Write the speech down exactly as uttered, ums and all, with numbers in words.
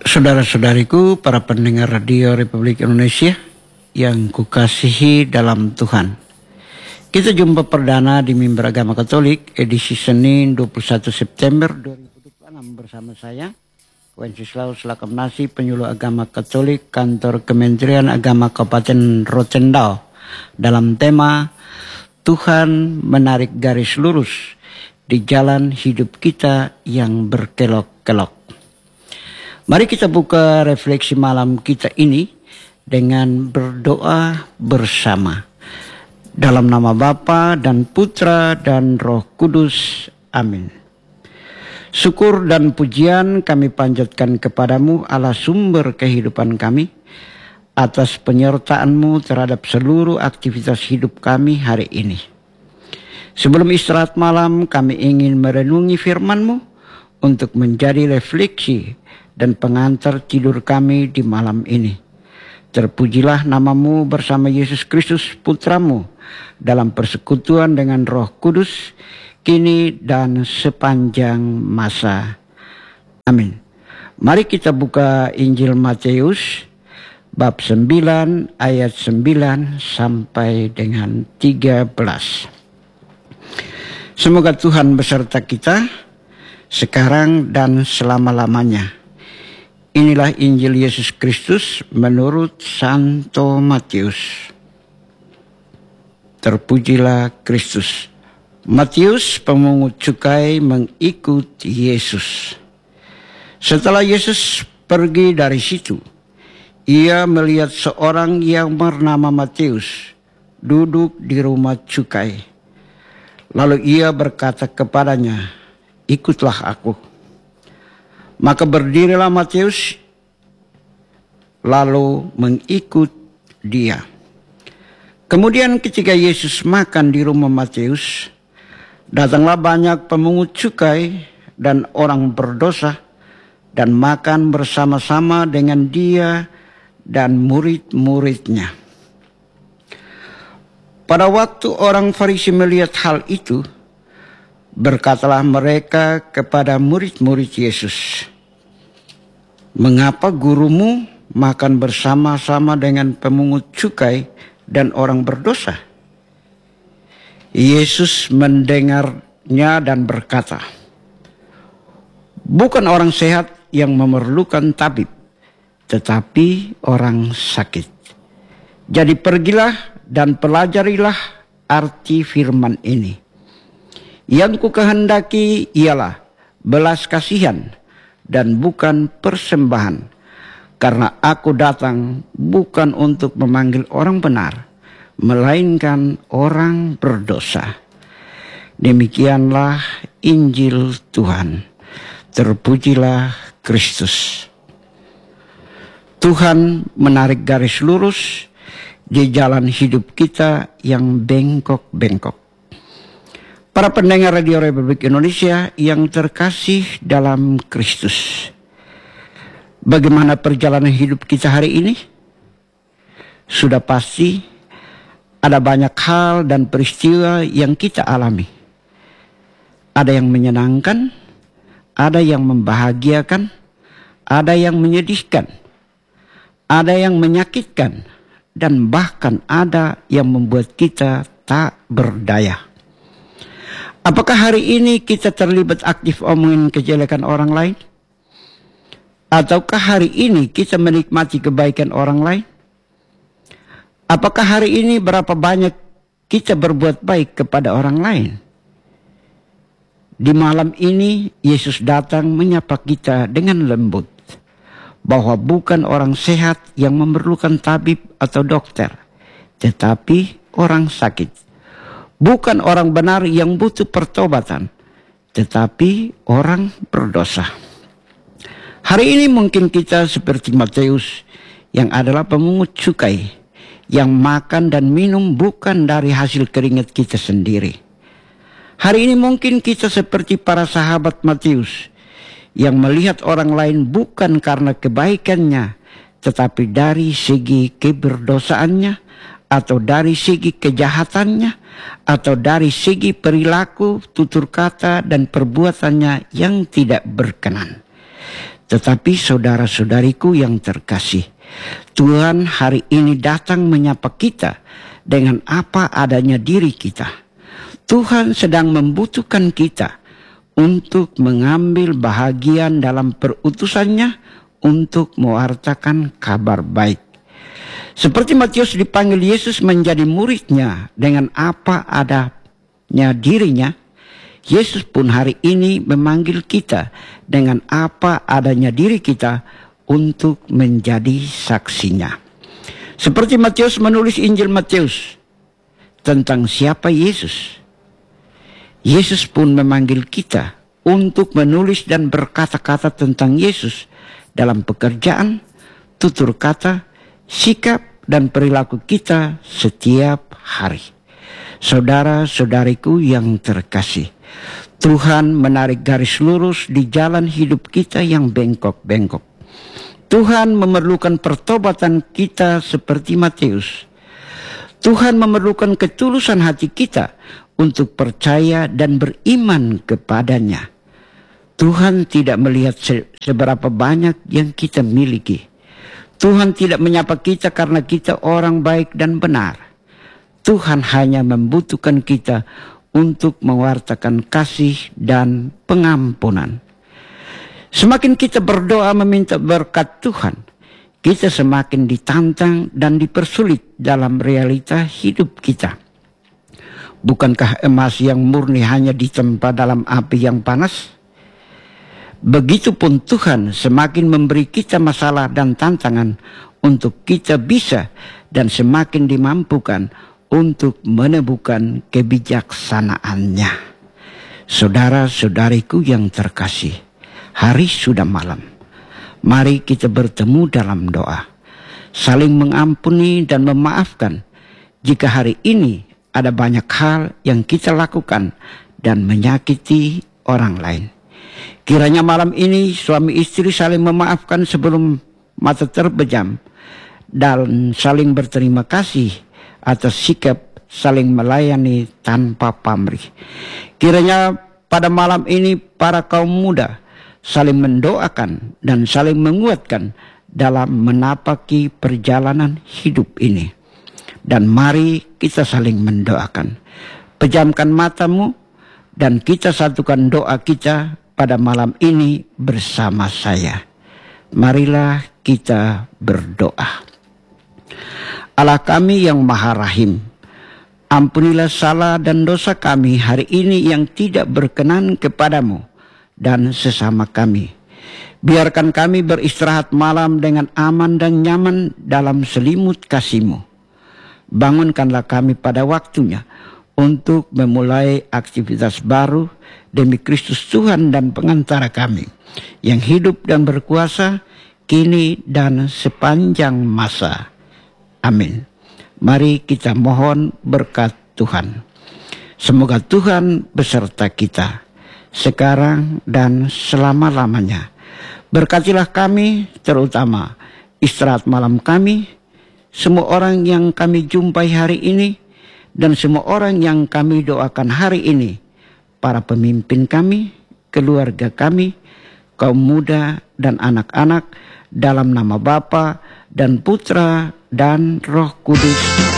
Saudara-saudariku, para pendengar radio Republik Indonesia yang kukasihi dalam Tuhan. Kita jumpa perdana di Mimbar Agama Katolik edisi Senin dua puluh satu September dua ribu dua puluh enam bersama saya, Wenceslaus Lakamnasi, penyuluh agama Katolik Kantor Kementerian Agama Kabupaten Rotendao, dalam tema Tuhan menarik garis lurus di jalan hidup kita yang berkelok-kelok. Mari kita buka refleksi malam kita ini dengan berdoa bersama. Dalam nama Bapa dan Putra dan Roh Kudus. Amin. Syukur dan pujian kami panjatkan kepadamu, Allah sumber kehidupan kami, atas penyertaan-Mu terhadap seluruh aktivitas hidup kami hari ini. Sebelum istirahat malam, kami ingin merenungi firman-Mu untuk menjadi refleksi dan pengantar tidur kami di malam ini. Terpujilah nama-Mu bersama Yesus Kristus Putra-Mu dalam persekutuan dengan Roh Kudus, kini dan sepanjang masa. Amin. Mari kita buka Injil Matius bab sembilan ayat sembilan sampai dengan tiga belas. Semoga Tuhan beserta kita sekarang dan selama-lamanya. Inilah Injil Yesus Kristus menurut Santo Matius. Terpujilah Kristus. Matius, pemungut cukai, mengikut Yesus. Setelah Yesus pergi dari situ, ia melihat seorang yang bernama Matius duduk di rumah cukai. Lalu ia berkata kepadanya, "Ikutlah aku." Maka berdirilah Matius lalu mengikut dia. Kemudian ketika Yesus makan di rumah Matius, datanglah banyak pemungut cukai dan orang berdosa dan makan bersama-sama dengan dia dan murid-muridnya. Pada waktu orang Farisi melihat hal itu, berkatalah mereka kepada murid-murid Yesus, "Mengapa gurumu makan bersama-sama dengan pemungut cukai dan orang berdosa?" Yesus mendengarnya dan berkata, "Bukan orang sehat yang memerlukan tabib, tetapi orang sakit. Jadi pergilah dan pelajarilah arti firman ini. Yang ku kehendaki ialah belas kasihan dan bukan persembahan, karena aku datang bukan untuk memanggil orang benar, melainkan orang berdosa." Demikianlah Injil Tuhan. Terpujilah Kristus. Tuhan menarik garis lurus di jalan hidup kita yang bengkok-bengkok. Para pendengar Radio Republik Indonesia yang terkasih dalam Kristus, bagaimana perjalanan hidup kita hari ini? Sudah pasti ada banyak hal dan peristiwa yang kita alami. Ada yang menyenangkan, ada yang membahagiakan, ada yang menyedihkan, ada yang menyakitkan, dan bahkan ada yang membuat kita tak berdaya. Apakah hari ini kita terlibat aktif omongin kejelekan orang lain? Ataukah hari ini kita menikmati kebaikan orang lain? Apakah hari ini berapa banyak kita berbuat baik kepada orang lain? Di malam ini Yesus datang menyapa kita dengan lembut, bahwa bukan orang sehat yang memerlukan tabib atau dokter, tetapi orang sakit. Bukan orang benar yang butuh pertobatan, tetapi orang berdosa. Hari ini mungkin kita seperti Matius yang adalah pemungut cukai, yang makan dan minum bukan dari hasil keringat kita sendiri. Hari ini mungkin kita seperti para sahabat Matius yang melihat orang lain bukan karena kebaikannya, tetapi dari segi keberdosaannya, atau dari segi kejahatannya, atau dari segi perilaku, tutur kata, dan perbuatannya yang tidak berkenan. Tetapi saudara-saudariku yang terkasih, Tuhan hari ini datang menyapa kita dengan apa adanya diri kita. Tuhan sedang membutuhkan kita untuk mengambil bahagian dalam perutusannya untuk mewartakan kabar baik. Seperti Matius dipanggil Yesus menjadi muridnya dengan apa adanya dirinya, Yesus pun hari ini memanggil kita dengan apa adanya diri kita untuk menjadi saksinya. Seperti Matius menulis Injil Matius tentang siapa Yesus, Yesus pun memanggil kita untuk menulis dan berkata-kata tentang Yesus dalam pekerjaan, tutur kata, sikap, dan perilaku kita setiap hari. Saudara-saudariku yang terkasih, Tuhan menarik garis lurus di jalan hidup kita yang bengkok-bengkok. Tuhan memerlukan pertobatan kita seperti Matius. Tuhan memerlukan ketulusan hati kita untuk percaya dan beriman kepadanya. Tuhan tidak melihat se seberapa banyak yang kita miliki. Tuhan tidak menyapa kita karena kita orang baik dan benar. Tuhan hanya membutuhkan kita untuk mewartakan kasih dan pengampunan. Semakin kita berdoa meminta berkat Tuhan, kita semakin ditantang dan dipersulit dalam realita hidup kita. Bukankah emas yang murni hanya ditempa dalam api yang panas? Begitupun Tuhan semakin memberi kita masalah dan tantangan untuk kita bisa dan semakin dimampukan untuk menemukan kebijaksanaannya. Saudara-saudariku yang terkasih, hari sudah malam. Mari kita bertemu dalam doa, saling mengampuni dan memaafkan jika hari ini ada banyak hal yang kita lakukan dan menyakiti orang lain. Kiranya malam ini suami istri saling memaafkan sebelum mata terbejam dan saling berterima kasih atas sikap saling melayani tanpa pamrih. Kiranya pada malam ini para kaum muda saling mendoakan dan saling menguatkan dalam menapaki perjalanan hidup ini. Dan mari kita saling mendoakan. Pejamkan matamu dan kita satukan doa kita pada malam ini bersama saya. Marilah kita berdoa. Allah kami yang Maha Rahim, ampunilah salah dan dosa kami hari ini yang tidak berkenan kepadamu dan sesama kami. Biarkan kami beristirahat malam dengan aman dan nyaman dalam selimut kasih-Mu. Bangunkanlah kami pada waktunya untuk memulai aktivitas baru demi Kristus Tuhan dan pengantara kami, yang hidup dan berkuasa kini dan sepanjang masa. Amin. Mari kita mohon berkat Tuhan. Semoga Tuhan beserta kita sekarang dan selama-lamanya. Berkatilah kami, terutama istirahat malam kami, semua orang yang kami jumpai hari ini, dan semua orang yang kami doakan hari ini, para pemimpin kami, keluarga kami, kaum muda dan anak-anak, dalam nama Bapa dan Putra dan Roh Kudus.